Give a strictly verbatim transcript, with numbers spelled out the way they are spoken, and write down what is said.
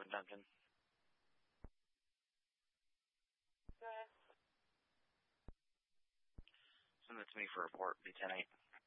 Duncan. Good. Send that to me for a report, B ten eight.